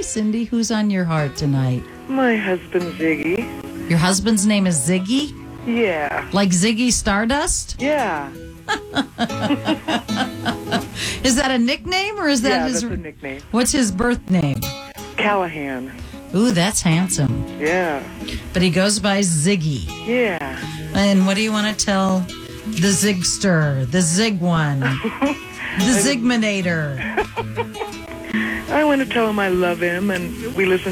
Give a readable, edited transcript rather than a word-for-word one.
Cindy. Who's on your heart tonight? My husband, Ziggy. Your husband's name is Ziggy? Yeah. Like Ziggy Stardust? Yeah. Is that a nickname or is that his... that's a nickname. What's his birth name? Callahan. Ooh, that's handsome. Yeah. But he goes by Ziggy. Yeah. And what do you want to tell the Zigster, the Zig one, the Zigminator? I want to tell him I love him, and we listen